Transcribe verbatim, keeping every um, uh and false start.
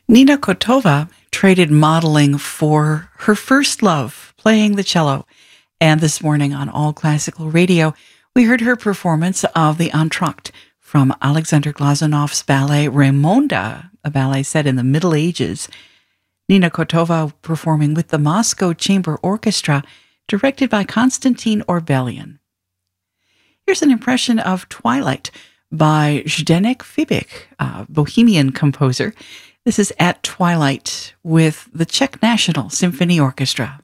Nina Kotova traded modeling for her first love, playing the cello. And this morning on All Classical Radio, we heard her performance of the Entr'acte from Alexander Glazunov's ballet Raymonda, a ballet set in the Middle Ages. Nina Kotova performing with the Moscow Chamber Orchestra, directed by Konstantin Orbelian. Here's an impression of Twilight by Zdeněk Fibik, a Bohemian composer. This is At Twilight with the Czech National Symphony Orchestra.